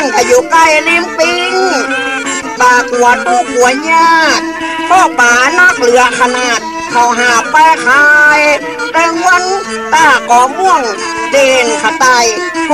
ก็อยู่ใกล้ริมปิงปากหัวตู้หัวยากพ่อป่านักเหลือขนาดเขาหาไปขายแรงวันตาก่อม่วงเด่นขะไต